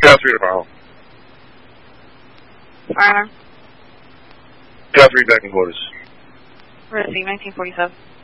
Got 3 tomorrow. Firearm? Got 3 back in quarters. Receive 1947.